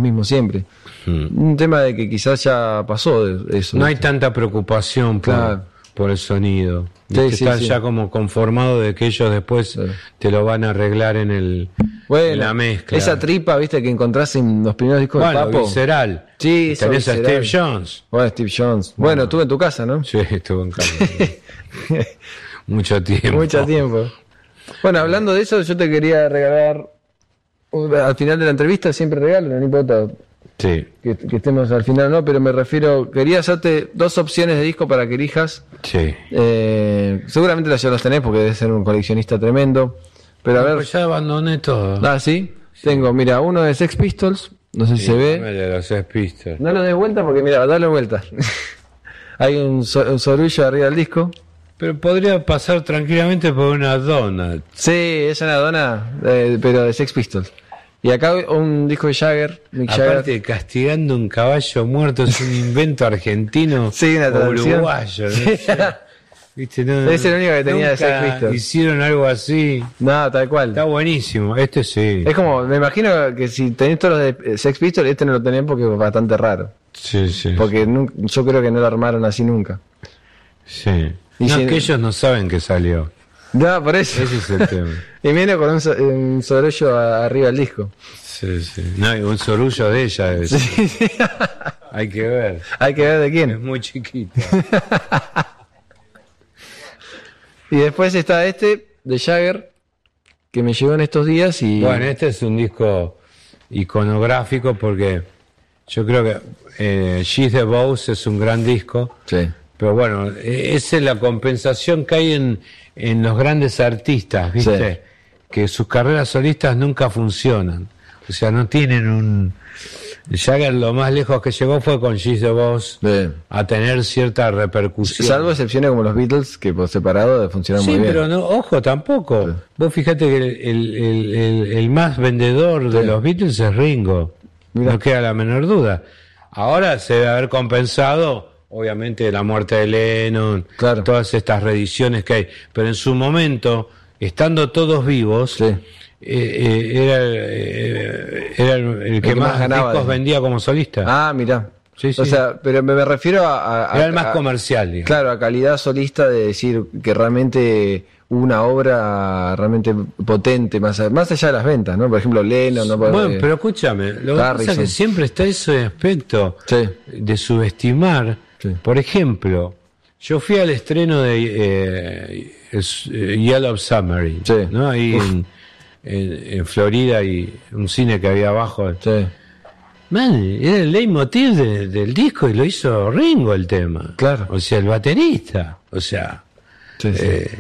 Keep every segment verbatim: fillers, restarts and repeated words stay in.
mismos siempre. Hmm. Un tema de que quizás ya pasó de eso. No hay tanta preocupación por, claro. por el sonido. Sí, sí, estás sí. ya como conformado de que ellos después sí. te lo van a arreglar en el bueno, en la mezcla. Esa tripa, viste, que encontrás en los primeros discos bueno, de Papo. Visceral. Sí, tenés a Steve Jones. Bueno, Steve Jones. Bueno, bueno, estuve en tu casa, ¿no? Sí, estuve en casa. Mucho tiempo. Mucho tiempo. Bueno, hablando de eso, yo te quería regalar, al final de la entrevista siempre regalo, no importa sí. que, que estemos al final o no, pero me refiero, quería hacerte dos opciones de disco para que elijas. Sí. Eh, seguramente las ya las tenés porque debes ser un coleccionista tremendo. Pero no, a ver. Pues ya abandoné todo. Ah, ¿sí? Sí. Tengo, mira, uno de Sex Pistols, no sé si sí, se ve. De los Sex Pistols. No lo des vuelta porque, mira, dale vuelta. Hay un, so, un sorullo arriba del disco. Pero podría pasar tranquilamente por una dona. Sí, es una dona, eh, pero de Sex Pistols. Y acá un disco de Jagger. Mick Aparte, Jagger. Castigando un caballo muerto es un invento argentino sí, una o uruguayo. ¿No? Sí. ¿Viste? No, es el único que tenía de Sex Pistols. Hicieron algo así. No, tal cual. Está buenísimo, este sí. Es como, me imagino que si tenés todos los de Sex Pistols, este no lo tenés porque es bastante raro. Sí, sí. Porque nunca, yo creo que no lo armaron así nunca. Sí. Y no, si, es que ellos no saben que salió. No, por eso. Ese es el tema. Y viene con un, un sorullo arriba del disco. Sí, sí. No, un sorullo de ella. Es. Sí, sí. Hay que ver. Hay que ver de quién. Es muy chiquita. Y después está este, de Jagger, que me llegó en estos días y... Bueno, este es un disco iconográfico porque yo creo que eh, She's the Boss es un gran disco. Sí. Pero bueno, esa es la compensación que hay en, en los grandes artistas, ¿viste? Sí. Que sus carreras solistas nunca funcionan. O sea, no tienen un... Jagger lo más lejos que llegó fue con She's the Boss sí. a tener cierta repercusión. Salvo excepciones como los Beatles, que por separado funcionan sí, muy bien. Sí, pero no, ojo, tampoco. Sí. Vos fíjate que el, el, el, el, el más vendedor sí. de los Beatles es Ringo. Mirá. No queda la menor duda. Ahora se debe haber compensado... Obviamente la muerte de Lennon, claro. todas estas reediciones que hay, pero en su momento, estando todos vivos, sí. eh, eh, era, eh, era el, el que, que más, más discos de... vendía como solista. Ah, mirá. Sí, sí. O sea, pero me refiero a... a era el más a, comercial, digamos. Claro, a calidad solista de decir que realmente una obra realmente potente, más, más allá de las ventas, ¿no? Por ejemplo, Lennon... ¿no? Bueno, pero escúchame, lo que pasa es que siempre está ese aspecto sí. de subestimar. Sí. Por ejemplo, yo fui al estreno de eh, eh, Yellow Submarine, sí. ¿no? Ahí en, en, en Florida y un cine que había abajo. Sí. Man, era el leitmotiv de, del disco y lo hizo Ringo el tema. Claro. O sea, el baterista. O sea, sí, sí. Eh,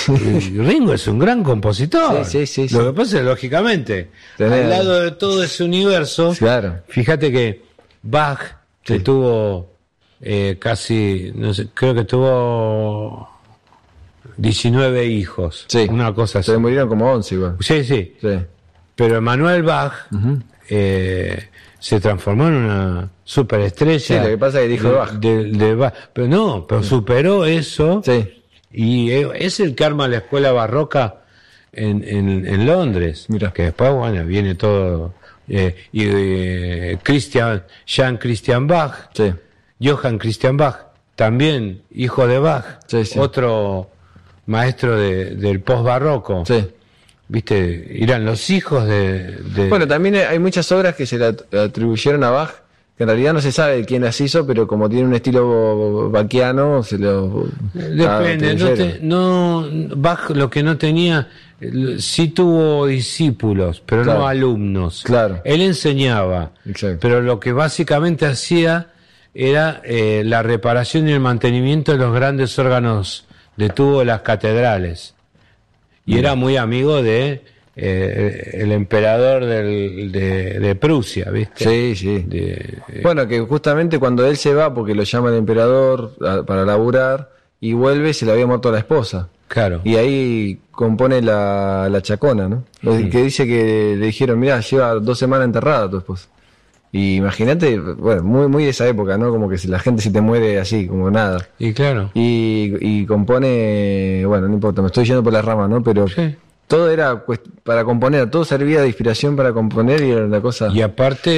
Ringo es un gran compositor. Sí, sí, sí, lo sí. que pasa es, lógicamente, Tenés... al lado de todo ese universo, claro. fíjate que Bach, que sí. tuvo eh, casi, no sé, creo que tuvo diecinueve hijos. Sí. Una cosa así. Se murieron como once igual. Sí, sí. sí. Pero Emanuel Bach uh-huh. eh, se transformó en una superestrella. Sí, lo que pasa es que dijo de, Bach. De, de Bach. Pero no, pero superó eso. Sí. Y es el que arma la escuela barroca en, en, en Londres. Mira. Que después, bueno, viene todo. Eh, y eh, Christian, Jean Christian Bach, sí. Johann Christian Bach, también hijo de Bach, sí, sí. otro maestro de, del post-barroco. Sí. Viste, eran los hijos de, de... Bueno, también hay muchas obras que se le atribuyeron a Bach, que en realidad no se sabe quién las hizo, pero como tiene un estilo bachiano, se lo... Depende, no, te, no Bach lo que no tenía, sí tuvo discípulos, pero claro. no alumnos. Claro. Él enseñaba, exacto. Pero lo que básicamente hacía era eh, la reparación y el mantenimiento de los grandes órganos de tubo de las catedrales. Y era muy amigo de eh, el emperador del, de, de Prusia, ¿viste? Sí, sí. De, eh, bueno, que justamente cuando él se va, porque lo llama el emperador a, para laburar, y vuelve, se le había muerto la esposa. Claro. Y ahí compone la, la Chacona, ¿no? Sí. Que dice que le dijeron, mirá, lleva dos semanas enterrada tu esposa. Y imagínate, bueno, muy muy de esa época, ¿no? Como que si la gente se te muere así, como nada. Y claro. Y, y compone, bueno, no importa, me estoy yendo por las ramas, ¿no? Pero sí. todo era para componer, todo servía de inspiración para componer y era una cosa... Y aparte,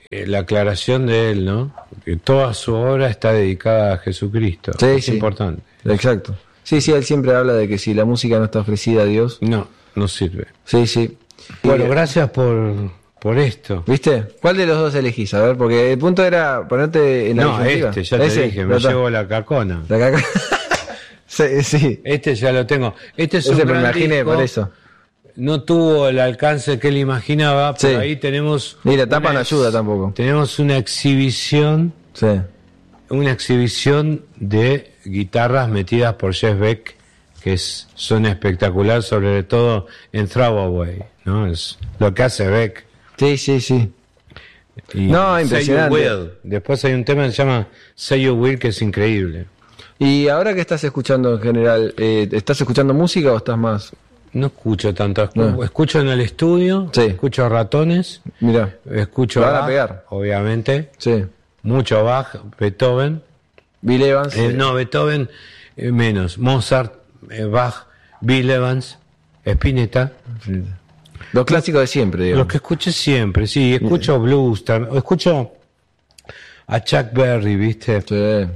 eh, la aclaración de él, ¿no? Que toda su obra está dedicada a Jesucristo. Sí, es sí. importante. Exacto. Sí, sí, él siempre habla de que si la música no está ofrecida a Dios. No, no sirve. Sí, sí. Bueno, Y, gracias por, por esto. ¿viste? ¿Cuál de los dos elegís? A ver, porque el punto era ponerte en la No, disyuntiva. este, ya te Ese, dije, me ya está. llevo la cacona. La caca. Sí, sí. Este ya lo tengo. Este es un Ese me gran imaginé disco. por eso. No tuvo el alcance que él imaginaba, pero Sí. ahí tenemos... Ni la tapa una no ex- ayuda tampoco. Tenemos una exhibición, Sí. una exhibición de guitarras metidas por Jeff Beck, que es, son espectacular, sobre todo en Throwaway, ¿no? Es lo que hace Beck. Sí, sí, sí. Y No, Say You impresionante. Will. Después hay un tema que se llama Say You Will, que es increíble. Y ahora que estás escuchando en general, eh, ¿estás escuchando música o estás más? No escucho tanto, escu- No. escucho en el estudio, Sí. escucho Ratones, Mira, escucho Te van a Bach, pegar. obviamente, sí. mucho Bach, Beethoven, Bill Evans. eh, eh, no, Beethoven eh, menos, Mozart, eh, Bach, Bill Evans, Spinetta, sí. Los clásicos de siempre, digo. los que escuché siempre, sí, escucho blues, tam- escucho a Chuck Berry, ¿viste? Sí.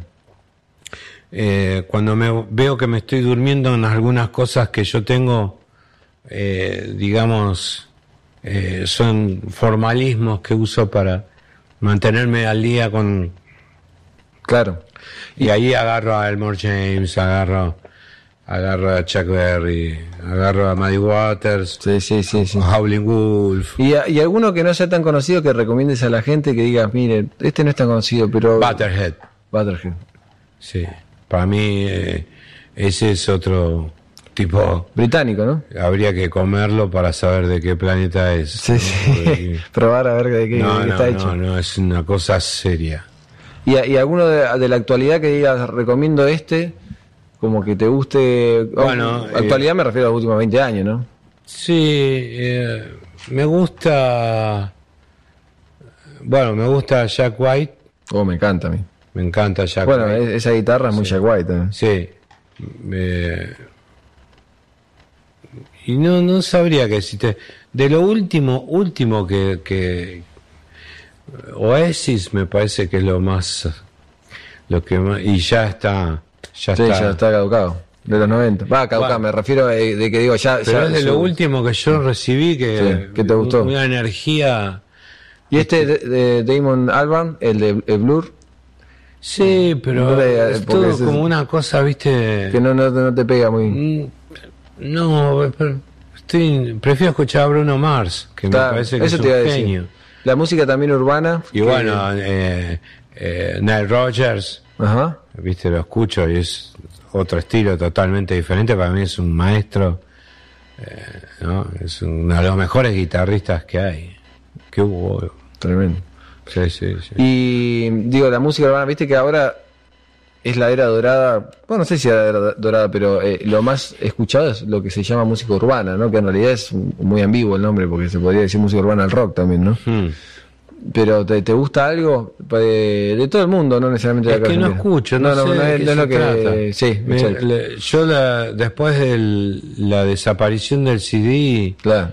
Eh, cuando me veo que me estoy durmiendo en algunas cosas que yo tengo, eh, digamos, eh, son formalismos que uso para mantenerme al día con... Claro. Y ahí agarro a Elmore James, agarro, agarro a Chuck Berry, agarro a Muddy Waters, Sí, sí, sí, sí. a Howlin' Wolf, Y, a- y alguno que no sea tan conocido que recomiendes a la gente que digas, mire, este no es tan conocido, pero... Butterhead. Butterhead. Sí, para mí eh, ese es otro tipo... Británico, ¿no? Habría que comerlo para saber de qué planeta es. Sí, ¿no? sí. Porque- Probar a ver de qué, No, de qué no, está no, hecho. no, es una cosa seria. Y, a- y alguno de, de la actualidad que digas, recomiendo este, como que te guste... Bueno, oh, actualidad me refiero a los últimos veinte años, ¿no? Sí, eh, me gusta... Bueno, me gusta Jack White, Oh, me encanta a mí. me encanta Jack Bueno, White. es- esa guitarra es muy Jack White también. Sí. eh, y no, no sabría qué decirte. De lo último, último que, que Oasis me parece que es lo más, lo que más, y ya está, ya Sí, está. ya está caducado. De los noventa. Va, caducado, Bueno. me refiero de, de que digo, ya... Pero ya es de su- lo último que yo recibí que, Sí, que te gustó. una energía. Y este de, de Damon Albarn, el de el Blur, Sí, pero No le- es porque todo es- como una cosa, viste. que no, no, no te pega muy... Mm, No, pero estoy, prefiero escuchar a Bruno Mars, que Está- me parece que eso es te iba a un decir. genio. La música también urbana. Y que- bueno, eh, eh, Nile Rodgers, Ajá. viste, lo escucho y es otro estilo totalmente diferente. Para mí es un maestro, eh, ¿no? Es uno de los mejores guitarristas que hay, que hubo. Tremendo. Sí, sí, sí. Y digo, la música urbana, viste que ahora es la era dorada, bueno, no sé si era la era dorada, pero eh, lo más escuchado es lo que se llama música urbana, ¿no? Que en realidad es muy ambiguo el nombre, porque se podría decir música urbana al rock también, ¿no? Hmm. Pero ¿te, te gusta algo? De, de todo el mundo, no necesariamente de Es acá que no Argentina. escucho, no, no, sé no, de es, qué no es se lo que... trata. Sí, Me- exacto. le- yo la, después de la desaparición del C D, Claro.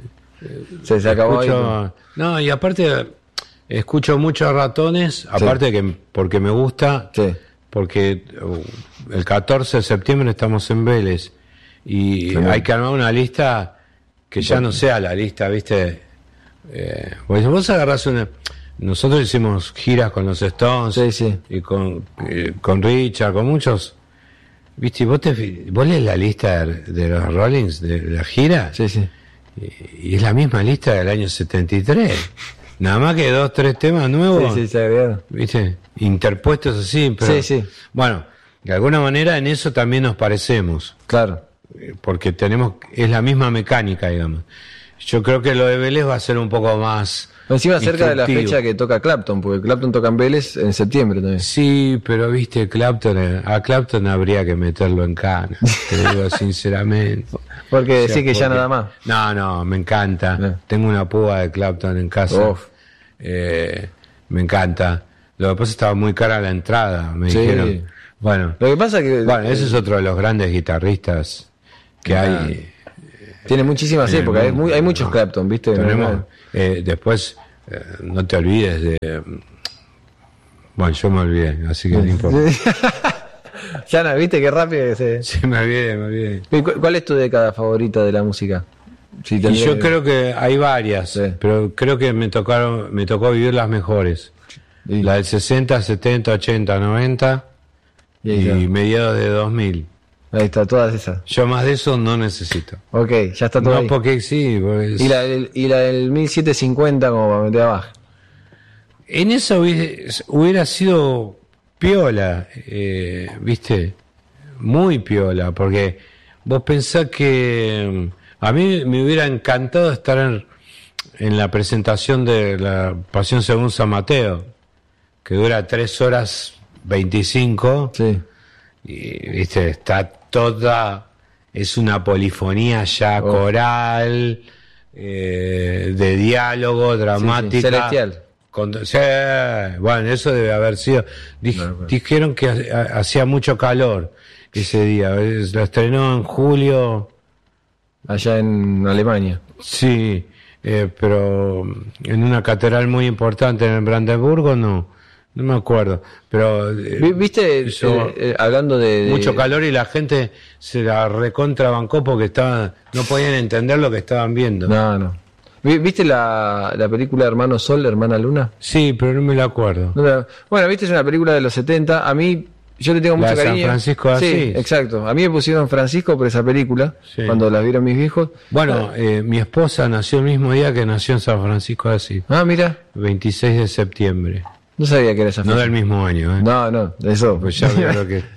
se, se acabó ahí. escucho, no, y aparte escucho muchos Ratones, aparte que porque me gusta, Sí. porque uh, el catorce de septiembre estamos en Vélez y Genial. hay que armar una lista que ya no sea la lista, ¿viste? Eh, pues vos agarrás una... Nosotros hicimos giras con los Stones Sí, sí. y con, eh, con Richard, con muchos. ¿Viste? Y vos, te, fi- vos lees la lista de, de los Rollings, de la gira, Sí, sí. y, y es la misma lista del año setenta y tres. Nada más que dos, tres temas nuevos. Sí, sí, se agregaron. ¿Viste? Interpuestos así, pero... Sí, sí. Bueno, de alguna manera en eso también nos parecemos, Claro. eh, porque tenemos, es la misma mecánica, digamos. Yo creo que lo de Vélez va a ser un poco más... Encima cerca de la instructivo. fecha que toca Clapton, porque Clapton toca en Vélez en septiembre también. Sí, pero viste, Clapton, eh, a Clapton habría que meterlo en cana, te digo sinceramente. Porque O sea, decir que ya porque- nada más. No, no, me encanta. Eh. Tengo una púa de Clapton en casa. Uf. Eh, me encanta. Lo que pasa es que estaba muy cara la entrada, me Sí. dijeron. Bueno, Lo que pasa es que bueno, ese es otro de los grandes guitarristas que Ah. hay. tiene muchísimas en el épocas. Hay, mundo, muy- hay muchos ¿no? Clapton, ¿viste? Tenemos, No, eh, después eh, no te olvides de... Bueno, yo me olvidé, así que no importa. Ya no, ¿viste qué rápido que se...? Sí, me olvidé, me olvidé. ¿Cuál es tu década favorita de la música? Si y yo que... creo que hay varias, sí. pero creo que me tocaron, me tocó vivir las mejores. Sí. La del sesenta, setenta, ochenta, noventa y, y mediados de dos mil. Ahí está, todas esas. Yo más de eso no necesito. Ok, ya está todo No, ahí. porque sí. Porque es... ¿Y, la del, ¿Y la del mil setecientos cincuenta como para meter abajo? En eso hubiera, hubiera sido piola, eh, ¿viste? Muy piola, porque vos pensás que a mí me hubiera encantado estar en, en la presentación de la Pasión según San Mateo, que dura tres horas veinticinco. Sí. Y, ¿viste? Está toda, es una polifonía ya oh. coral, eh, de diálogo, dramática. Sí, sí. Celestial. Con, sí, bueno, eso debe haber sido. Dij, no, no. Dijeron que ha, hacía mucho calor ese día. Lo estrenó en julio. Allá en Alemania. Sí, eh, pero en una catedral muy importante en Brandeburgo, no. No me acuerdo, pero... Eh, ¿Viste? Eso, eh, eh, hablando de, de... Mucho calor y la gente se la recontrabancó porque estaban, no podían entender lo que estaban viendo. No, no. ¿Viste la, la película Hermano Sol, Hermana Luna? Sí, pero no me la acuerdo. No me... Bueno, viste, es una película de los setenta. A mí, yo le tengo mucho la de cariño. San Francisco de Asís. Sí, exacto. A mí me pusieron Francisco por esa película, sí. Cuando la vieron mis viejos. Bueno, eh, mi esposa nació el mismo día que nació en San Francisco de Asís. Ah, mira. veintiséis de septiembre. No sabía que era esa fecha. No del mismo año, ¿eh? No, no, eso. Pues ya veo lo que...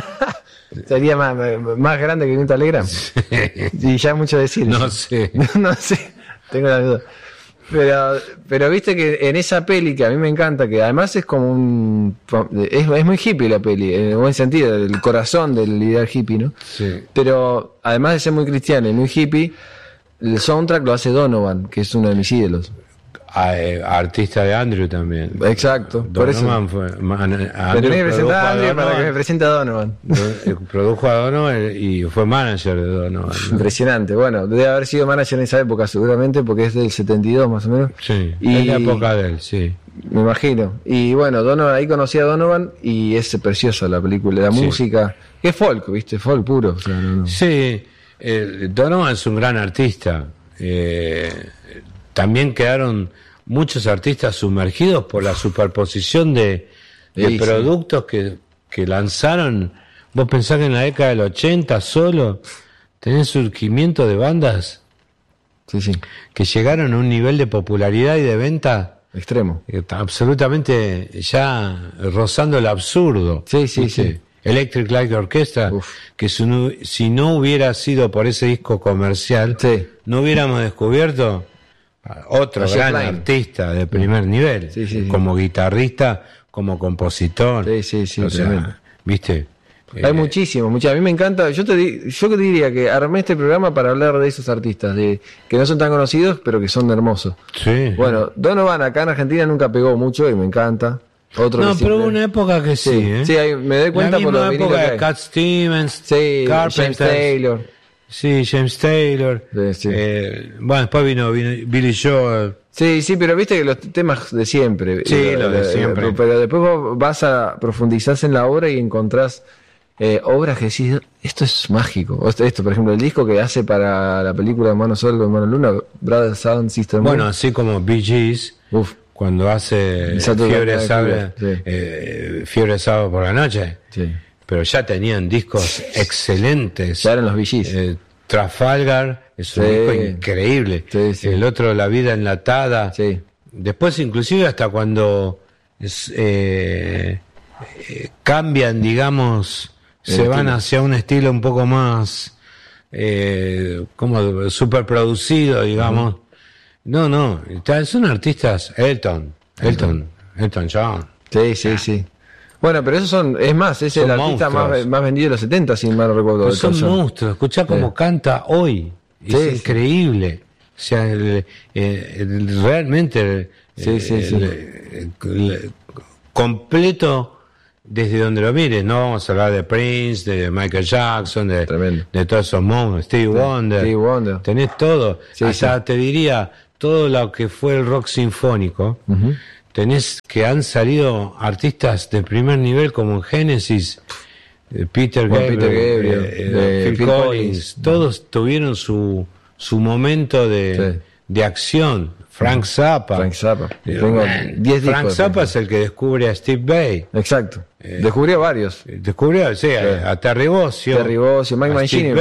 Sería más, más grande que un Telegram. Sí. Y ya es mucho decir. No sé. No sé, tengo la duda. Pero, pero viste que en esa peli, que a mí me encanta, que además es como un... Es, es muy hippie la peli, en el buen sentido, el corazón del ideal hippie, ¿no? Sí. Pero además de ser muy cristiano y muy hippie, el soundtrack lo hace Donovan, que es uno de mis ídolos. A, eh, artista de Andrew también. Exacto, por eso. Fue, man, Andrew tenía que presentar a Andrew para que me presente a Donovan. Produjo a Donovan y fue manager de Donovan, ¿no? Impresionante. Bueno, debe haber sido manager en esa época seguramente, porque es del setenta y dos más o menos. Sí, y, es la época de él, sí. Me imagino. Y bueno, Donovan, ahí conocí a Donovan y es preciosa la película, la sí. música. Que es folk, ¿viste? Folk puro. O sea, no, no. Sí, eh, Donovan es un gran artista. Eh, también quedaron muchos artistas sumergidos por la superposición de, de sí, productos sí. Que, que lanzaron. Vos pensás que en la década del ochenta solo tenés surgimiento de bandas sí, sí. que llegaron a un nivel de popularidad y de venta extremo, absolutamente ya rozando el absurdo. Sí, sí, ¿viste? Sí. Electric Light Orchestra, Uf. que si, si no hubiera sido por ese disco comercial, sí. no hubiéramos descubierto otro Así gran Klein. artista de primer nivel, sí, sí, como sí. guitarrista, como compositor. Sí, sí, sí, o sea, ¿viste? Hay eh, muchísimo, mucho. A mí me encanta. Yo te di, yo te diría que armé este programa para hablar de esos artistas, de que no son tan conocidos, pero que son hermosos. Sí. Bueno, Donovan acá en Argentina nunca pegó mucho y me encanta. Otro no, que pero siempre... hubo una época que sí, sí, ¿eh? sí ahí me doy cuenta la por los misma época de Cat Stevens, sí, Carpenter, James Taylor. Sí, James Taylor. Sí, sí. Eh, bueno, después vino, vino Billy Joel. Sí, sí, pero viste que los temas de siempre. Sí, lo de siempre. Pero, pero después vos vas a profundizar en la obra y encontrás eh, obras que decís, esto es mágico. Esto, esto, por ejemplo, el disco que hace para la película Hermano Sol con Hermano Luna, Brother Sun, Sister Moon. Bueno, así como Bee Gees. Uf. Cuando hace Fiebre Sábado, sí. eh, Fiebre Sábado por la noche. Sí. Pero ya tenían discos excelentes. Ya eran los Bee Gees. Eh, Trafalgar es un sí. disco increíble. Sí, sí. El otro, La vida enlatada. Sí. Después, inclusive, hasta cuando es, eh, eh, cambian, digamos, el se van estilo. Hacia un estilo un poco más eh, como superproducido, digamos. Uh-huh. No, no, son artistas. Elton, Elton, Elton John. Sí, sí, sí. Bueno, pero esos son, es más, es son el artista más, más vendido de los setenta, si mal no recuerdo. Pues son monstruos, escuchá cómo sí. canta hoy, es sí, increíble. Sí. O sea, el, el, el, realmente sí, el, sí, el, sí. El, el, completo desde donde lo mires. No vamos a hablar de Prince, de Michael Jackson, de, de todos esos monstruos, Stevie Wonder. Stevie Wonder. Tenés todo. Sí, Hasta sí. te diría todo lo que fue el rock sinfónico, uh-huh. tenés que han salido artistas de primer nivel como Genesis, Peter Gabriel, Peter Gabriel eh, eh, Phil, Phil Collins, Collins, todos uh-huh. tuvieron su su momento de, sí. de acción. Frank Zappa. Frank Zappa. Tengo diez Frank Zappa es el que descubre a Steve Vai. Exacto. Eh, descubrió varios. Descubrió, sí, sí. A, a Terry Bozzio. Terry Bozzio, Mike Mangini.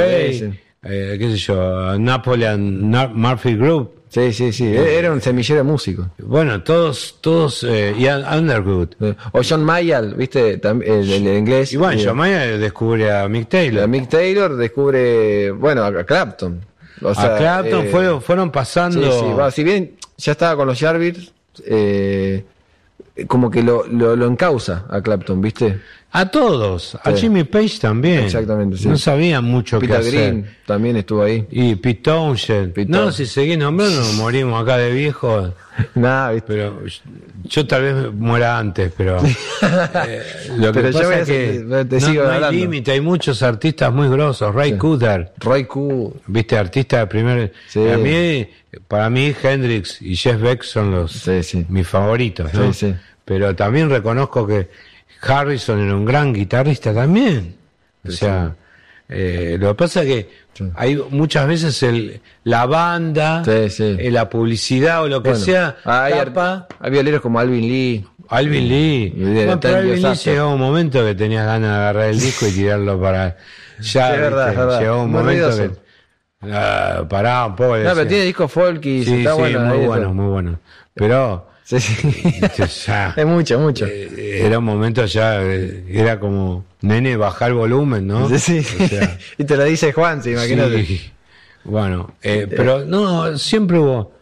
Eh, qué sé yo, Napoleon Murphy Group. Sí, sí, sí. Eh, Era un semillero de músicos. Bueno, todos, todos, eh, y Underwood. Eh, o John Mayall, ¿viste? El, el, el inglés. Y bueno, eh, John Mayall descubre a Mick Taylor. A Mick Taylor descubre, bueno, a Clapton. O sea, a Clapton eh, fue, fueron pasando. Sí, sí. Bueno, si bien ya estaba con los Jarvis, eh, como que lo, lo, lo encausa a Clapton, ¿viste? A todos, a sí. Jimmy Page también. Exactamente, sí. No sabían mucho Peter qué hacer. Green también estuvo ahí. Y Pete Townshend. Pete no, Townshend. Si seguís nombrando, nos morimos acá de viejos. Nah, ¿viste? Pero yo tal vez muera antes, pero eh, lo que pero pasa yo es que te, te no, sigo no hay hablando. límite, hay muchos artistas muy grosos. Ray sí. Cooder, Ray Cooder, viste, artista de primer. Sí. A mí, para mí, Hendrix y Jeff Beck son los sí, sí. mis favoritos, ¿no? Sí, sí. Pero también reconozco que Harrison era un gran guitarrista también. O sea, eh, lo que pasa es que sí. hay muchas veces el, la banda, sí, sí. Eh, la publicidad o lo que bueno, sea. Hay, tapa, hay violeros como Alvin Lee. Alvin Lee. Bueno, pero Alvin Lee llegó un momento que tenías ganas de agarrar el disco y tirarlo para. Ya, es verdad, es verdad. Llegó un muy momento ruidoso. que. Uh, pará un poco. No, pero tiene discos folk y sí, está sí, bueno. Muy bueno, muy bueno. Pero. Sí, sí. Ya, es mucho, mucho. Eh, era un momento ya, eh, era como, nene, bajar el volumen, ¿no? Sí, sí. O sea, y te lo dice Juan, ¿sí? Imagínate. Sí. Bueno, eh, pero no, siempre hubo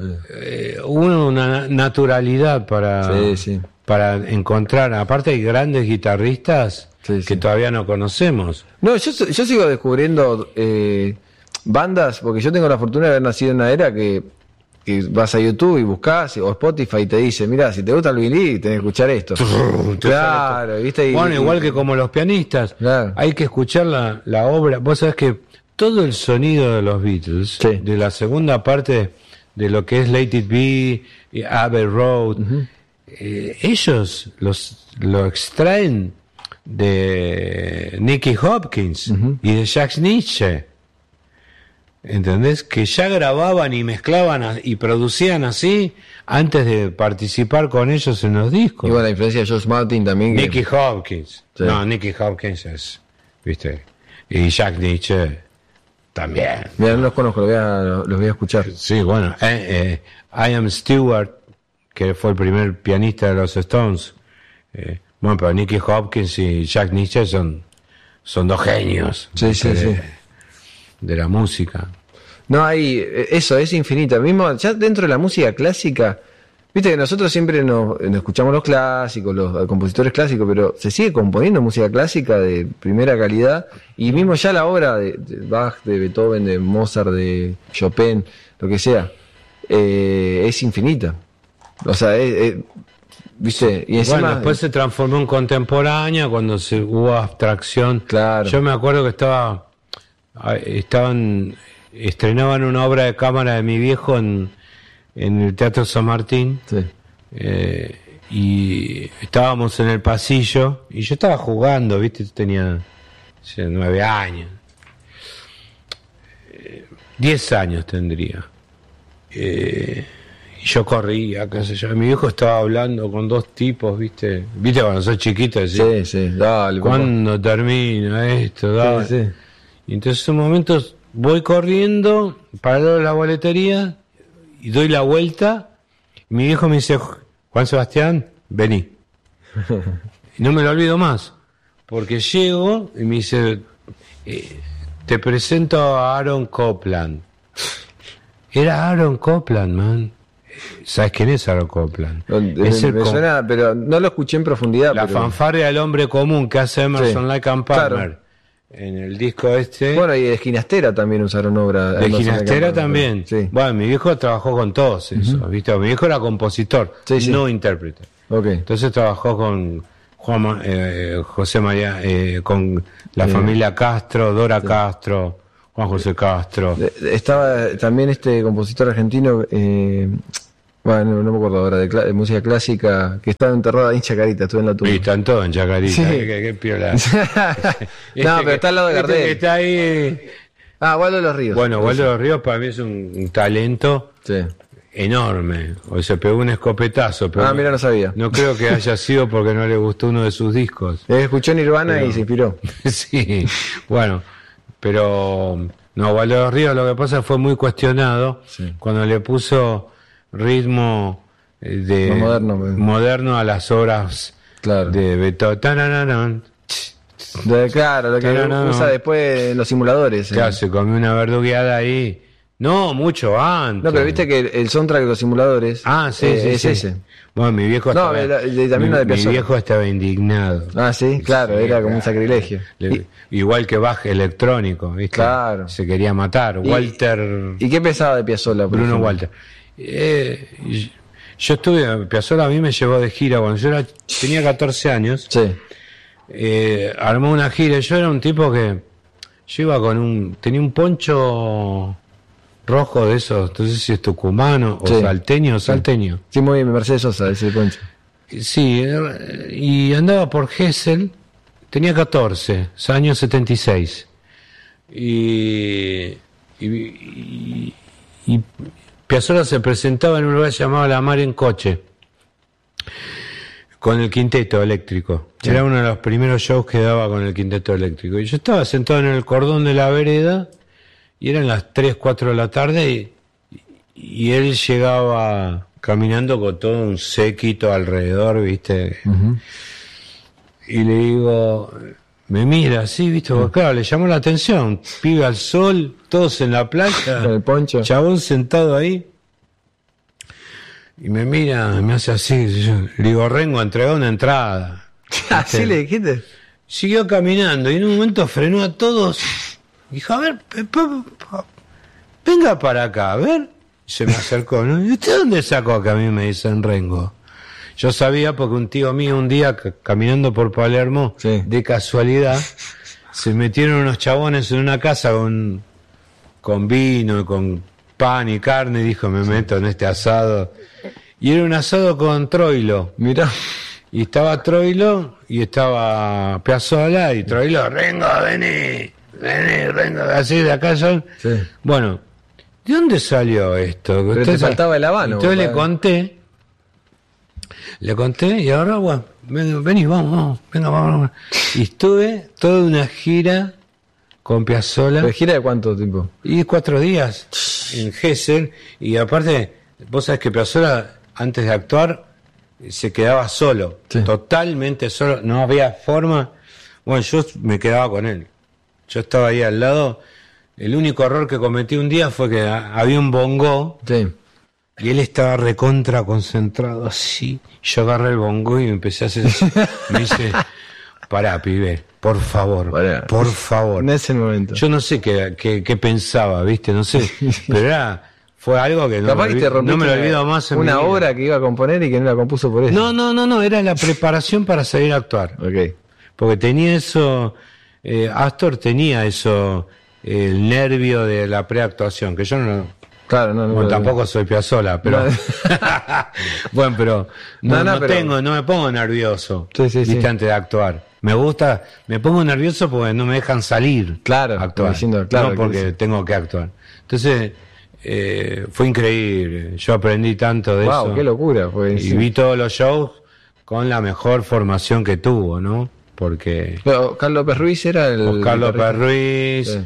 eh, una naturalidad para, sí, sí. para encontrar, aparte hay grandes guitarristas sí, que sí. todavía no conocemos. No, yo, yo sigo descubriendo eh, bandas, porque yo tengo la fortuna de haber nacido en una era que y vas a YouTube y buscas o Spotify y te dice, mira, si te gusta el Billy, tenés que escuchar esto. Claro, ¿viste? Y, bueno, igual y, que como los pianistas, claro. hay que escuchar la, la obra. Vos sabés que todo el sonido de los Beatles, sí. de la segunda parte de lo que es Let It Be, Abbey Road, uh-huh. eh, ellos los lo extraen de Nicky Hopkins uh-huh. y de Jack Nitzsche. ¿Entendés? Que ya grababan y mezclaban a, y producían así antes de participar con ellos en los discos. Y bueno, la influencia de George Martin también. Que... Nicky Hopkins. Sí. No, Nicky Hopkins es, ¿viste? Y Jack Nitzsche también. Mira, no los conozco, los voy a, los voy a escuchar. Sí, bueno. Eh, eh, Ian Stewart, que fue el primer pianista de los Stones. Eh, bueno, pero Nicky Hopkins y Jack Nitzsche son, son dos genios. Sí, sí, de, sí. de la música. No, hay, eso es infinito. Mismo, ya dentro de la música clásica, viste que nosotros siempre nos, nos escuchamos los clásicos, los, los compositores clásicos, pero se sigue componiendo música clásica de primera calidad, y mismo ya la obra de, de Bach, de Beethoven, de Mozart, de Chopin, lo que sea, eh, es infinita. O sea, es, es, viste, y encima, bueno, después se transformó en contemporánea cuando se hubo abstracción. Claro. Yo me acuerdo que estaba estaban estrenaban una obra de cámara de mi viejo en, en el Teatro San Martín. Sí. Eh, y estábamos en el pasillo y yo estaba jugando, viste, tenía nueve años, eh, diez años tendría. Eh, y yo corría, qué sé yo. Mi viejo estaba hablando con dos tipos, viste, viste cuando sos chiquito, decís, sí, sí, dale, ¿cuándo papá? Termina esto? Dale. Sí, sí. Y entonces en un momento voy corriendo para el lado de la boletería y doy la vuelta. Y mi viejo me dice, Juan Sebastián, vení. Y no me lo olvido más, porque llego y me dice, eh, te presento a Aaron Copland. Era Aaron Copland, man. ¿Sabes quién es Aaron Copland? No, es me, el me suena, pero no lo escuché en profundidad. La pero... fanfarria del hombre común que hace Emerson, sí, Lake and Palmer. Claro. En el disco este. Bueno, y de Ginastera también usaron obra. De Ginastera también. Sí. Bueno, mi viejo trabajó con todos esos, uh-huh. ¿viste? Mi viejo era compositor, sí, sí. no intérprete. Okay. Entonces trabajó con Juan, eh, José María, eh, con la sí. familia Castro, Dora sí. Castro, Juan José Castro. Estaba también este compositor argentino, eh, bueno, no me acuerdo ahora, de, cl- de música clásica, que estaba enterrado ahí en Chacarita, estuve en la tumba. Y están todos en Chacarita, Sí. qué, qué, qué piola. No, pero está al lado de este Gardel. que está ahí. Ah, Waldo de los Ríos. Bueno, Waldo de los Ríos para mí es un, un talento Sí. enorme. Hoy se pegó un escopetazo, pero Ah, mira, no sabía. no creo que haya sido porque no le gustó uno de sus discos. Él escuchó Nirvana Pero- y se inspiró. Sí, bueno, pero no, Waldo de los Ríos lo que pasa fue muy cuestionado Sí. cuando le puso ritmo eh, de Más moderno, pues. moderno a las obras Claro. de Beethoven. Tananana. De- claro, lo que No, no, no. usa después en los simuladores. Claro, eh. se comió una verdugueada ahí. No, mucho antes. No, pero viste que el, el soundtrack de los simuladores Ah, sí, eh, sí, es sí. ese. Bueno, mi viejo No, estaba, el- el- también mi, lo de mi Piazzolla. viejo estaba indignado. Ah, sí, claro, Sí, era como un claro. sacrilegio. Le- igual que Bach electrónico, ¿viste? Claro. Se quería matar. Y- Walter, ¿Y qué pensaba de Piazzolla? por Bruno ejemplo? Walter. Eh, y- yo estuve, Piazzolla a mí me llevó de gira cuando yo era, tenía catorce años. Sí, Eh, armó una gira y yo era un tipo que yo iba con un, tenía un poncho rojo de esos, no sé si es tucumano o Sí. salteño, salteño. sí, muy bien, Mercedes Sosa, ese poncho. Sí, eh, y andaba por Gesell, tenía catorce, año setenta y seis. Y, y, y, y Piazzolla se presentaba en un lugar llamado La Mar en Coche, con el quinteto eléctrico. Sí. Era uno de los primeros shows que daba con el quinteto eléctrico. Y yo estaba sentado en el cordón de la vereda, y eran las tres, cuatro de la tarde, y, y él llegaba caminando con todo un séquito alrededor, ¿viste? Ujú. Y le digo, me mira así, ¿viste? Porque claro, le llamó la atención. Pibe al sol, todos en la playa, Con el poncho. chabón sentado ahí. Y me mira, me hace así. Yo, le digo, Rengo, entregó una entrada. ¿Así le dijiste? Siguió caminando y en un momento frenó a todos. Dijo, a ver, pe- pe- pe- venga para acá, a ver. Se me acercó, ¿no? ¿Y usted dónde sacó que a mí me dicen Rengo? Yo sabía porque un tío mío un día ca- caminando por Palermo, Sí. de casualidad, se metieron unos chabones en una casa con, con vino, con pan y carne, y dijo, me meto en este asado. Y era un asado con Troilo. Mirá. Y estaba Troilo y estaba Piazzolla y Troilo, Rengo, vení, vení, Rengo, así de acá son. Sí. Bueno, ¿de dónde salió esto? Pero Usted te sa- faltaba el habano, Entonces le compadre. conté, le conté y ahora, bueno, ven- vení, vamos, vamos, venga, vamos, vamos. Y estuve toda una gira con Piazzolla. ¿Pero gira de cuánto tiempo? Y cuatro días en Gesell, y aparte, vos sabés que Piazzolla, antes de actuar, se quedaba solo, Sí. totalmente solo, no había forma. Bueno, yo me quedaba con él. Yo estaba ahí al lado. El único error que cometí un día fue que a- había un bongo Sí. y él estaba recontra concentrado así. Yo agarré el bongo y me empecé a hacer así. Me dice, pará, pibe, por favor, Pará. por favor. En ese momento. Yo no sé qué, qué, qué pensaba, ¿viste? No sé. Pero era, fue algo que no, Capaz me, que te olvi- no rompiste me lo una- olvido más en una mi vida. obra que iba a componer y que no la compuso por eso. No, no, no, no, era la preparación para salir a actuar. Ok. Porque tenía eso, eh, Astor tenía eso, el nervio de la preactuación, que yo no, Claro, no, no. bueno, no. tampoco soy Piazzolla, pero No. bueno, pero no, No, no, no pero- tengo, no me pongo nervioso, Sí, sí, viste, sí. antes de actuar. Me gusta, me pongo nervioso porque no me dejan salir. Claro, a actuar, como diciendo, claro, no porque que- tengo que actuar. Entonces, eh, fue increíble. Yo aprendí tanto de Wow, eso. qué locura. Fue Y vi todos los shows con la mejor formación que tuvo, ¿no? Porque Pero Carlos López Ruiz era el. Oscar López guitarrista. Ruiz, Sí.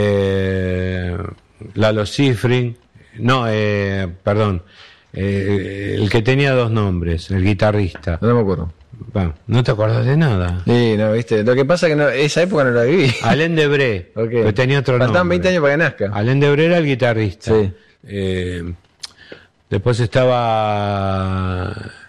eh, Lalo Schifrin, no, eh, perdón, eh, el que tenía dos nombres, el guitarrista. No me acuerdo. Bueno, no te acordás de nada. Sí, no, viste. Lo que pasa es que no, esa época no la viví. Alain Debré, Ok. que tenía otro nombre. Faltaban veinte años para que nazca. Alain Debré era el guitarrista. Sí. Eh, después estaba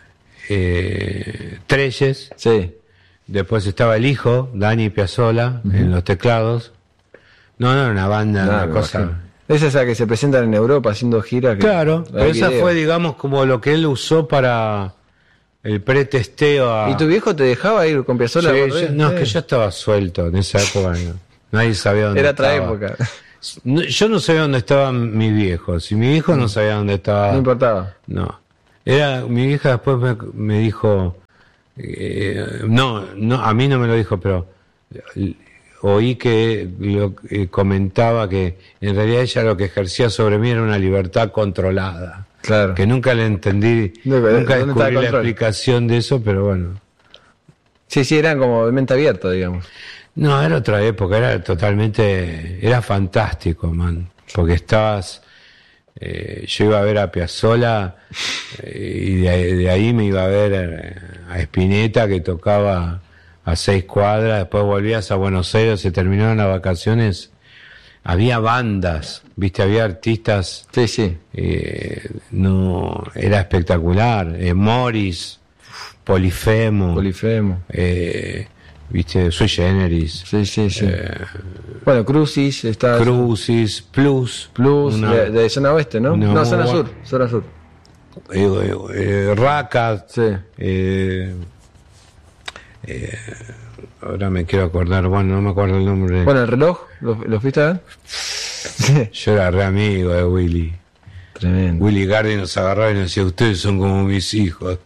eh, Treyes. Sí. Después estaba el hijo, Dani Piazzolla, en los teclados. No, no, era una banda, Nada, una me cosa. imagino. Esa es la que se presentan en Europa haciendo giras. que- Claro, hay pero esa video. fue, digamos, como lo que él usó para el pretesteo a. ¿Y tu viejo te dejaba ir con Piazzolla? Sí, por yo- vez? no, es Sí. que yo estaba suelto en esa época. no. Nadie sabía dónde Era otra estaba. época. No, yo no sabía dónde estaban mis viejos, y mi viejo no sabía dónde estaba. No importaba. No. Era, mi vieja después me, me dijo, eh, no, no, a mí no me lo dijo, pero oí que lo, eh, comentaba que en realidad ella lo que ejercía sobre mí era una libertad controlada. Claro. Que nunca le entendí, No, nunca ¿dónde está descubrí el la control? explicación de eso, pero bueno. Sí, sí, eran como de mente abierta, digamos. No, era otra época, era totalmente, era fantástico, man, porque estabas, eh, yo iba a ver a Piazzolla eh, y de, ahí- de ahí me iba a ver eh, a Spinetta que tocaba a seis cuadras, después volvías a Buenos Aires, se terminaron las vacaciones, había bandas, viste, había artistas, Sí, sí. eh, no, era espectacular, eh, Morris, Polifemo, Polifemo. eh, viste, Sui Generis, Sí, sí, sí. eh, Bueno, Crucis, está Crucis, Plus, Plus, una- de, de zona oeste, ¿no? una No, muy zona buena- sur, zona sur. eh, eh, eh, Racat, Sí. eh, eh, ahora me quiero acordar, bueno, no me acuerdo el nombre. Bueno, el reloj, ¿lo, lo fuiste a ver? Sí. Yo era re amigo de Willy. Tremendo. Willy Gardi nos agarraba y nos decía, ustedes son como mis hijos.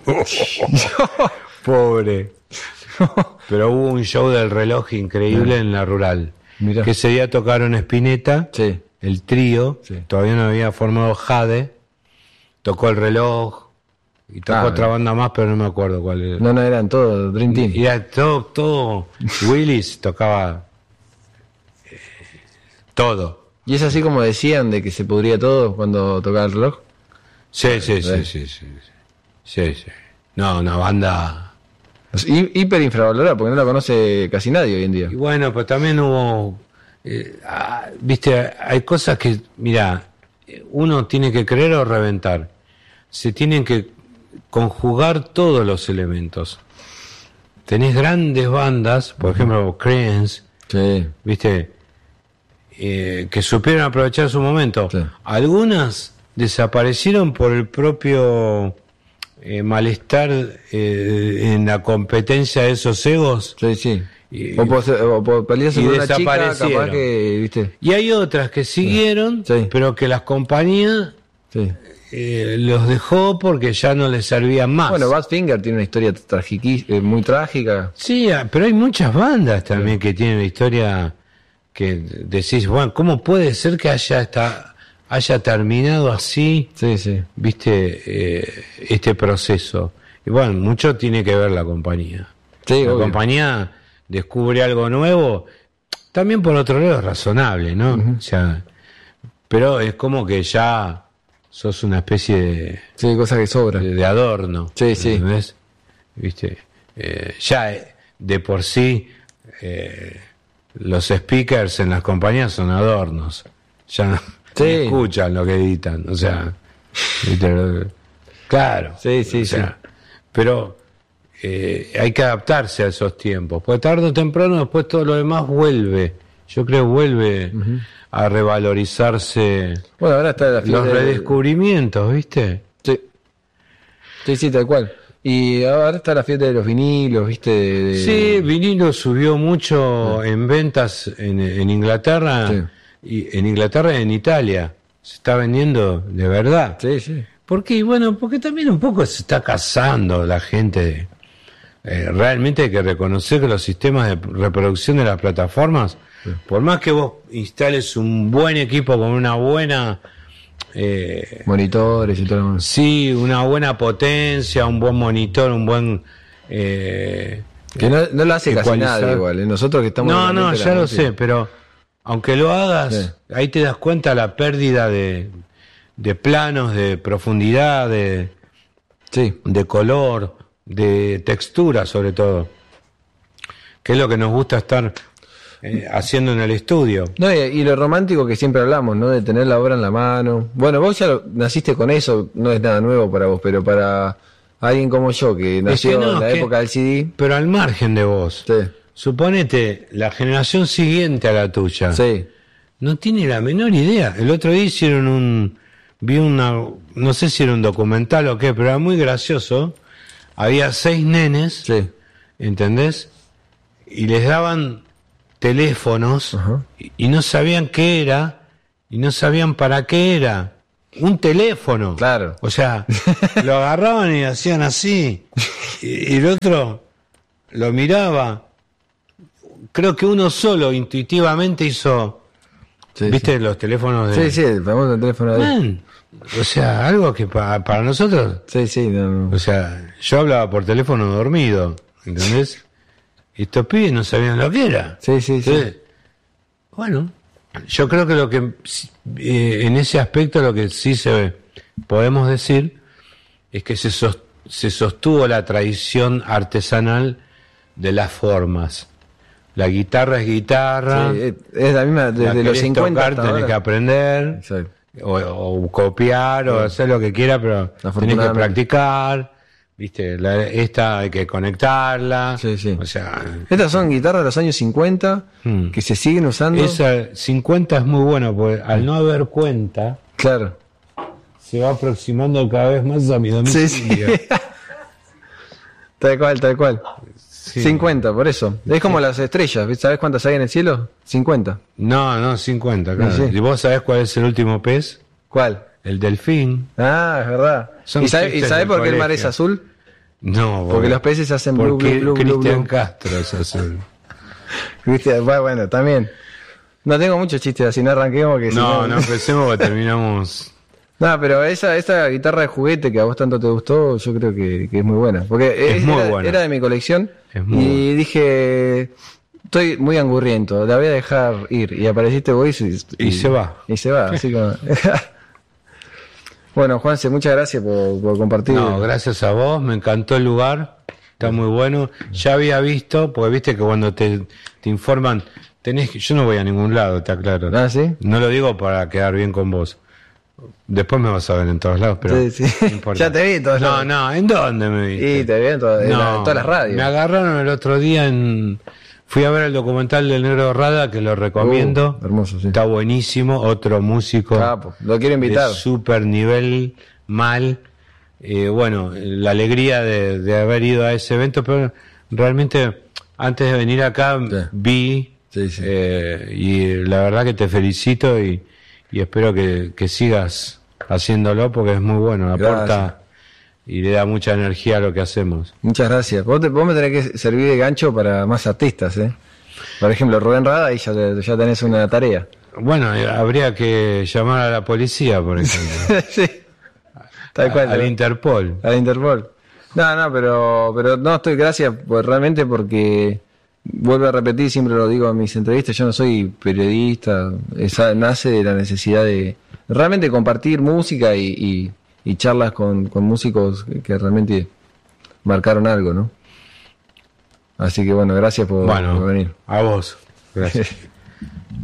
Pobre. Pero hubo un show del reloj increíble en la rural. Mirá. Que ese día tocaron Spinetta, Sí. el trío, Sí. todavía no había formado Jade, tocó el reloj y tocó Ah, otra banda más, pero no me acuerdo cuál era. No, no, eran todos Dream Team. Y era todo, todo, Willis tocaba eh, todo. ¿Y es así como decían de que se pudría todo cuando tocaba el reloj? Sí, sí, sí, ¿Ves? sí, sí, sí, sí. No, una banda. Es hi- hiper infravalorada porque no la conoce casi nadie hoy en día. Y bueno, pues también hubo, eh, ah, viste, hay cosas que, mira, uno tiene que creer o reventar. Se tienen que conjugar todos los elementos. Tenés grandes bandas, por ejemplo, Creedence, Sí. viste, eh, que supieron aprovechar su momento. Sí. Algunas desaparecieron por el propio eh, malestar eh, en la competencia de esos egos. Sí, sí. Y- o por, ser- o por pelearse y con una chica, desaparecieron. capaz que, viste. Y hay otras que siguieron, Sí. pero que las compañías Sí. eh, los dejó porque ya no les servían más. Bueno, Badfinger tiene una historia tragiqui- eh, muy trágica. Sí, ah, pero hay muchas bandas también que tienen una historia que decís, bueno, ¿cómo puede ser que haya esta, haya terminado así, Sí, sí. viste, eh, este proceso? Y bueno, mucho tiene que ver la compañía. Sí, la obvio. compañía descubre algo nuevo, también por otro lado es razonable, ¿no? O sea, pero es como que ya sos una especie de, Sí, cosas que sobran. de, de adorno. Sí, sí. ¿Entendés? ¿Viste? Eh, ya eh, de por sí eh, los speakers en las compañías son adornos. Ya no, Sí. no escuchan lo que editan. O sea, ¿viste? Claro. Sí, sí, o sea, sí. Pero eh, hay que adaptarse a esos tiempos. Porque tarde o temprano después todo lo demás vuelve. Yo creo vuelve a revalorizarse Bueno, ahora está la los fiesta de- redescubrimientos, ¿viste? Sí. Sí, sí, tal cual. Y ahora está la fiesta de los vinilos, viste. De, de- Sí, vinilo subió mucho en ventas en, en Inglaterra, Sí. y en Inglaterra y en Italia. Se está vendiendo de verdad. Sí, sí. ¿Por qué? Y bueno, porque también un poco se está casando la gente. Eh, realmente hay que reconocer que los sistemas de reproducción de las plataformas, por más que vos instales un buen equipo con una buena... Eh, Monitores y todo lo demás. sí, una buena potencia, un buen monitor, un buen... Eh, Que no, no lo hace casi ecualizar. nadie igual. ¿eh? Nosotros que estamos. No, en la no, mente de ya la lo música. sé, pero aunque lo hagas, Sí. ahí te das cuenta la pérdida de, de planos, de profundidad, de, Sí. de color, de textura sobre todo, que es lo que nos gusta estar eh, haciendo en el estudio. No, y, y lo romántico que siempre hablamos, ¿no? De tener la obra en la mano. Bueno, vos ya lo- naciste con eso, no es nada nuevo para vos, pero para alguien como yo que nació no, en la que- época del C D. Pero al margen de vos, Sí. suponete la generación siguiente a la tuya, Sí. no tiene la menor idea. El otro día hicieron un, vi una, no sé si era un documental o qué, pero era muy gracioso. Había seis nenes, Sí. ¿entendés? Y les daban teléfonos Ajá. y, y no sabían qué era y no sabían para qué era. Un teléfono. Claro. O sea, lo agarraban y hacían así. Y, y el otro lo miraba. Creo que uno solo intuitivamente hizo, sí, ¿viste? Sí. Los teléfonos de... Sí, sí, el famoso teléfono de... Man, o sea, algo que pa, para nosotros... Sí, sí. No, no. O sea, yo hablaba por teléfono dormido, ¿entendés? Y estos pibes no sabían lo que era. Sí, sí, sí. Entonces, bueno, yo creo que lo que... Eh, en ese aspecto lo que sí se podemos decir es que se, sos, se sostuvo la tradición artesanal de las formas. La guitarra es guitarra. Sí, es la misma desde la los cincuenta. Tocar, tenés que aprender, o, o copiar, sí, o hacer lo que quieras, pero tenés que practicar. Viste, la, esta hay que conectarla. Sí, sí. O sea, estas son guitarras de los años cincuenta hmm. que se siguen usando. Esa cincuenta es muy buena porque al no haber cuenta, claro, se va aproximando cada vez más a mi domicilio. Sí, sí. Tal cual, tal cual. Sí. cincuenta, por eso. Es como sí. las estrellas, ¿sabes cuántas hay en el cielo? cincuenta. No, no, cincuenta, claro. Sí. ¿Y vos sabés cuál es el último pez? ¿Cuál? El delfín. Ah, es verdad. Son ¿Y sabés sabe por qué el mar es azul? No, porque los peces hacen blue, blue, blue, blue, Cristian Castro es azul. Cristian, bueno, también. No tengo muchos chistes así, no arranquemos que no, si no, no empecemos porque terminamos. No, pero esa, esa guitarra de juguete que a vos tanto te gustó, yo creo que, que es muy buena. Porque es es, muy era, buena. era de mi colección es muy y buena. Dije, estoy muy angurriento, la voy a dejar ir. Y apareciste vos y, y, y se va. Y se va, así como... Bueno, Juanse, muchas gracias por, por compartir. No, gracias a vos, me encantó el lugar, está muy bueno. Ya había visto, porque viste que cuando te, te informan, tenés que, yo no voy a ningún lado, te aclaro. Ah, ¿sí? No lo digo para quedar bien con vos. Después me vas a ver en todos lados, pero sí, sí. No importa. Ya te vi en todos lados. No, no, ¿en dónde me viste? Sí, te vi en, to- en, no, la, en todas las radios. Me agarraron el otro día en... Fui a ver el documental del Negro Rada, que lo recomiendo. Uh, hermoso, sí. Está buenísimo, otro músico. Capo, lo quiero invitar. De super nivel, mal. Eh, bueno, la alegría de, de haber ido a ese evento, pero realmente antes de venir acá sí. vi, sí, sí. Eh, y la verdad que te felicito y, y espero que, que sigas haciéndolo porque es muy bueno, aporta... Gracias. Y le da mucha energía a lo que hacemos. Muchas gracias. Vos, te, vos me tenés que servir de gancho para más artistas, ¿eh? Por ejemplo, Rubén Rada, ahí ya, ya tenés una tarea. Bueno, habría que llamar a la policía, por ejemplo. Sí. Tal cual. A, al Interpol. Al Interpol. No, no, pero, pero no estoy, gracias, pues realmente porque, vuelvo a repetir, siempre lo digo en mis entrevistas, yo no soy periodista, esa, nace de la necesidad de realmente compartir música y... y y charlas con, con músicos que, que realmente marcaron algo, ¿no? Así que bueno, gracias por, bueno, por venir. A vos. Gracias.